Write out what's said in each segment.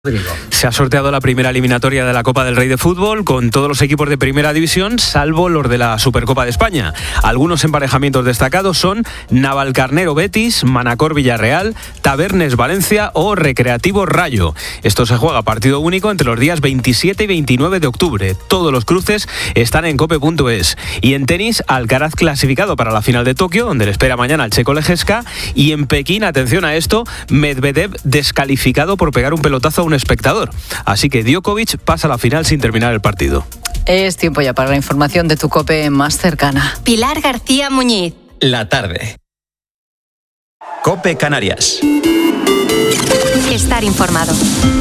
Se ha sorteado la primera eliminatoria de la Copa del Rey de Fútbol con todos los equipos de primera división, salvo los de la Supercopa de España. Algunos emparejamientos destacados son Navalcarnero Betis, Manacor Villarreal, Tabernes Valencia o Recreativo Rayo. Esto se juega a partido único entre los días 27 y 29 de octubre. Todos los cruces están en cope.es. Y en tenis, Alcaraz clasificado para la final de Tokio, donde le espera mañana al checo Lejeska. Y en Pekín, atención a esto, Medvedev descalificado por pegar un pelotazo a un espectador. Así que Djokovic pasa a la final sin terminar el partido. Es tiempo ya para la información de tu COPE más cercana. Pilar García Muñiz. La tarde. COPE Canarias. Estar informado.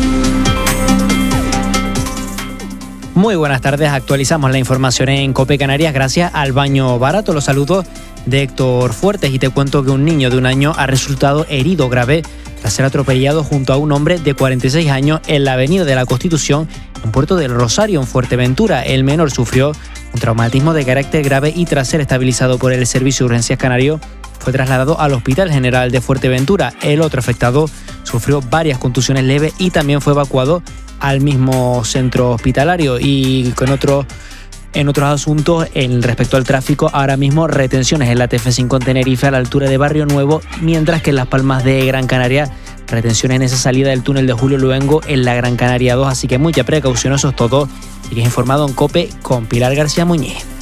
Muy buenas tardes, actualizamos la información en COPE Canarias gracias al baño barato. Los saludos de Héctor Fuertes y te cuento que un niño de 1 año ha resultado herido grave tras ser atropellado junto a un hombre de 46 años en la avenida de la Constitución, en Puerto del Rosario, en Fuerteventura. El menor sufrió un traumatismo de carácter grave y tras ser estabilizado por el Servicio de Urgencias Canario, fue trasladado al Hospital General de Fuerteventura. El otro afectado sufrió varias contusiones leves y también fue evacuado al mismo centro hospitalario. Y en otros asuntos, respecto al tráfico, ahora mismo retenciones en la TF5 en Tenerife a la altura de Barrio Nuevo, mientras que en Las Palmas de Gran Canaria, retenciones en esa salida del túnel de Julio Luengo en la Gran Canaria 2, así que mucha precaución, eso es todo. Sigues informado en COPE con Pilar García Muñiz.